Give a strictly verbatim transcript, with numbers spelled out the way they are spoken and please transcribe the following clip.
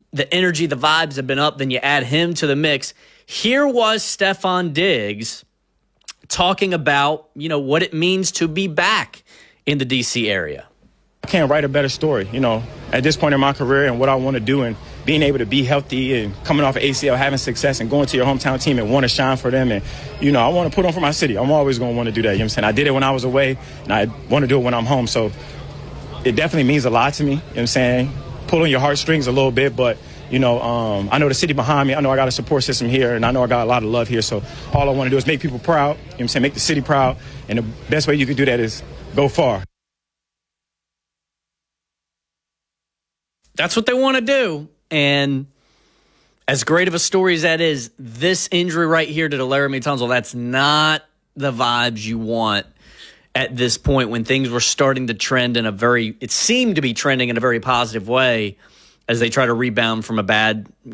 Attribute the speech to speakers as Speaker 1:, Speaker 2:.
Speaker 1: the energy, the vibes have been up, then you add him to the mix. Here was Stefon Diggs talking about, you know, what it means to be back in the D C area.
Speaker 2: I can't write a better story, you know, at this point in my career and what I want to do, and being able to be healthy and coming off of A C L, having success and going to your hometown team and want to shine for them. And, you know, I want to put on for my city. I'm always going to want to do that. You know what I'm saying? I did it when I was away, and I want to do it when I'm home. So it definitely means a lot to me. You know what I'm saying? Pulling your heartstrings a little bit, but, you know, um, I know the city behind me. I know I got a support system here, and I know I got a lot of love here. So all I want to do is make people proud, you know what I'm saying, make the city proud. And the best way you can do that is go far.
Speaker 1: That's what they want to do. And as great of a story as that is, this injury right here to Laramie Tunsil, that's not the vibes you want at this point when things were starting to trend in a very, it seemed to be trending in a very positive way as they try to rebound from a bad,